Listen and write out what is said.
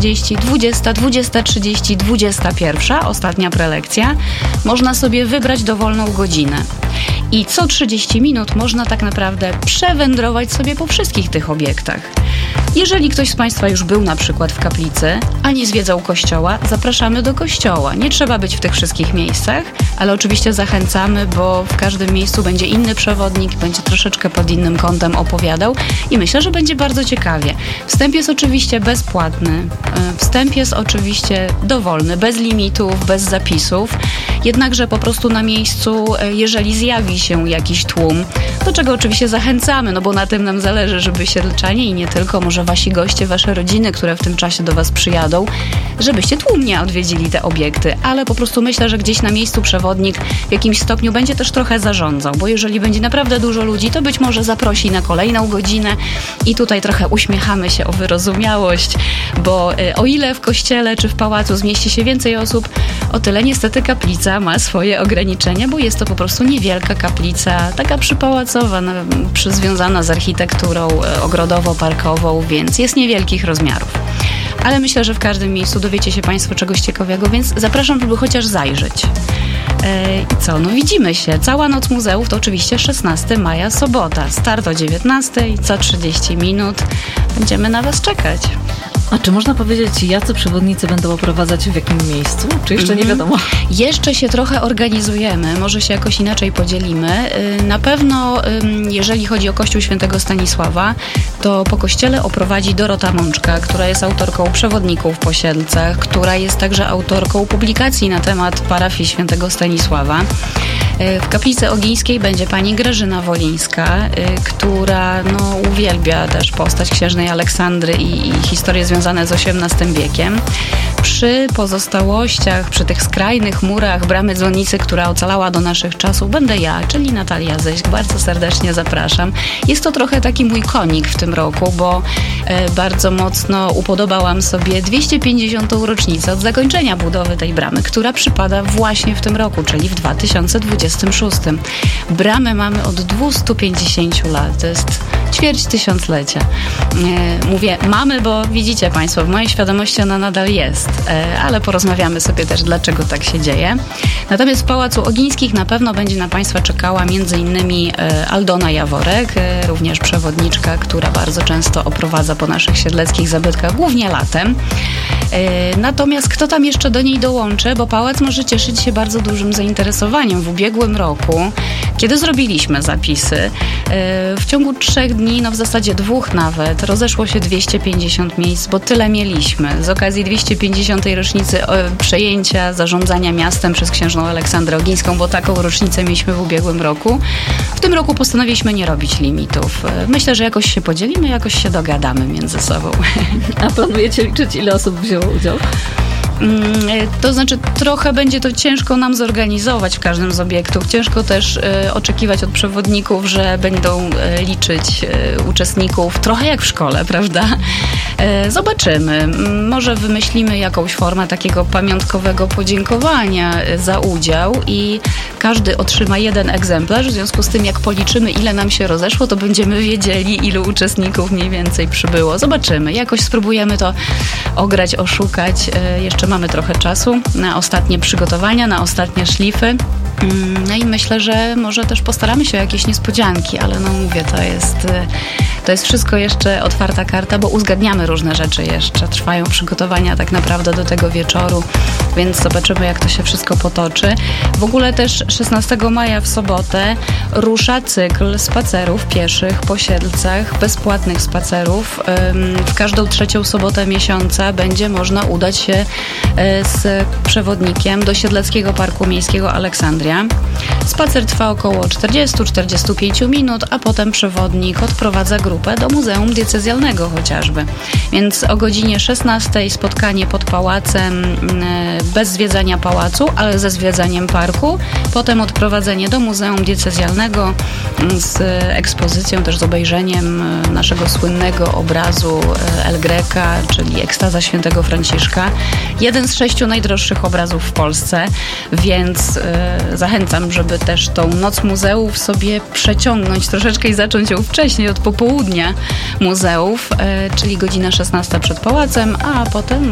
19:30, 20, 20:30, 21, ostatnia prelekcja. Można sobie wybrać dowolną godzinę. I co 30 minut można tak naprawdę przewędrować sobie po wszystkich tych obiektach. Jeżeli ktoś z Państwa już był na przykład w kaplicy, a nie zwiedzał kościoła, zapraszamy do kościoła. Nie trzeba być w tych wszystkich miejscach, ale oczywiście zachęcamy, bo w każdym miejscu będzie inny przewodnik, będzie troszeczkę pod innym kątem opowiadał i myślę, że będzie bardzo ciekawie. Wstęp jest oczywiście bezpłatny, wstęp jest oczywiście dowolny, bez limitów, bez zapisów, jednakże po prostu na miejscu, jeżeli zjawi się jakiś tłum, do czego oczywiście zachęcamy, no bo na tym nam zależy, żeby siedlczanie i nie tylko, może wasi goście, wasze rodziny, które w tym czasie do was przyjadą, żebyście tłumnie odwiedzili te obiekty, ale po prostu myślę, że gdzieś na miejscu przewodnik w jakimś stopniu będzie też trochę zarządzał, bo jeżeli będzie naprawdę dużo ludzi, to być może zaprosi na kolejną godzinę i tutaj trochę uśmiechamy się o wyrozumiałość, bo o ile w kościele czy w pałacu zmieści się więcej osób, o tyle niestety kaplica ma swoje ograniczenia, bo jest to po prostu niewielka kaplica, taka przypałacowa, związana z architekturą ogrodowo-parkową, więc jest niewielkich rozmiarów. Ale myślę, że w każdym miejscu dowiecie się Państwo czegoś ciekawego, więc zapraszam, żeby chociaż zajrzeć. I co? No widzimy się. Cała Noc Muzeów to oczywiście 16 maja, sobota. Start o 19, co 30 minut. Będziemy na Was czekać. A czy można powiedzieć, jacy przewodnicy będą oprowadzać w jakim miejscu? Czy jeszcze nie wiadomo? Jeszcze się trochę organizujemy, może się jakoś inaczej podzielimy. Na pewno, jeżeli chodzi o Kościół Świętego Stanisława, to po kościele oprowadzi Dorota Mączka, która jest autorką przewodników po Siedlcach, która jest także autorką publikacji na temat parafii Świętego Stanisława. W Kaplicy Ogińskiej będzie pani Grażyna Wolińska, która uwielbia też postać księżnej Aleksandry i historie związane z XVIII wiekiem. Przy pozostałościach, przy tych skrajnych murach bramy dzwonnicy, która ocalała do naszych czasów, będę ja, czyli Natalia Zyśk. Bardzo serdecznie zapraszam. Jest to trochę taki mój konik w tym roku, bo bardzo mocno upodobałam sobie 250. rocznicę od zakończenia budowy tej bramy, która przypada właśnie w tym roku, czyli w 2026. Bramę mamy od 250 lat. To jest ćwierć tysiąclecia. Mówię mamy, bo widzicie Państwo, w mojej świadomości ona nadal jest, ale porozmawiamy sobie też, dlaczego tak się dzieje. Natomiast w Pałacu Ogińskich na pewno będzie na Państwa czekała m.in. Aldona Jaworek, również przewodniczka, która bardzo często oprowadza po naszych siedleckich zabytkach, głównie latem. Natomiast kto tam jeszcze do niej dołączy, bo pałac może cieszyć się bardzo dużym zainteresowaniem. W ubiegłym roku, kiedy zrobiliśmy zapisy, w ciągu 3 dni, w zasadzie 2 nawet, rozeszło się 250 miejsc, bo tyle mieliśmy. Z okazji 250. rocznicy przejęcia zarządzania miastem przez księżną Aleksandrę Ogińską, bo taką rocznicę mieliśmy w ubiegłym roku. W tym roku postanowiliśmy nie robić limitów. Myślę, że jakoś się podzielimy, jakoś się dogadamy między sobą. A planujecie liczyć, ile osób wzięło udział? To znaczy trochę będzie to ciężko nam zorganizować w każdym z obiektów. Ciężko też oczekiwać od przewodników, że będą liczyć uczestników trochę jak w szkole, prawda? Zobaczymy. Może wymyślimy jakąś formę takiego pamiątkowego podziękowania za udział i każdy otrzyma 1 egzemplarz. W związku z tym, jak policzymy, ile nam się rozeszło, to będziemy wiedzieli, ilu uczestników mniej więcej przybyło. Zobaczymy. Jakoś spróbujemy to ograć, oszukać. Jeszcze mamy trochę czasu na ostatnie przygotowania, na ostatnie szlify. No i myślę, że może też postaramy się o jakieś niespodzianki, ale mówię, to jest wszystko jeszcze otwarta karta, bo uzgadniamy różne rzeczy jeszcze. Trwają przygotowania tak naprawdę do tego wieczoru, więc zobaczymy, jak to się wszystko potoczy. W ogóle też 16 maja w sobotę rusza cykl spacerów pieszych po Siedlcach, bezpłatnych spacerów. W każdą 3. sobotę miesiąca będzie można udać się z przewodnikiem do Siedleckiego Parku Miejskiego Aleksandria. Spacer trwa około 40-45 minut, a potem przewodnik odprowadza grupę do Muzeum Diecezjalnego chociażby. Więc o godzinie 16 spotkanie pod pałacem bez zwiedzania pałacu, ale ze zwiedzaniem parku. Potem odprowadzenie do Muzeum Diecezjalnego z ekspozycją, też z obejrzeniem naszego słynnego obrazu El Greca, czyli Ekstaza Świętego Franciszka. Jeden z 6 najdroższych obrazów w Polsce, więc zachęcam, żeby też tą Noc Muzeów sobie przeciągnąć troszeczkę i zacząć ją wcześniej, od popołudnia muzeów, czyli godzina 16 przed pałacem, a potem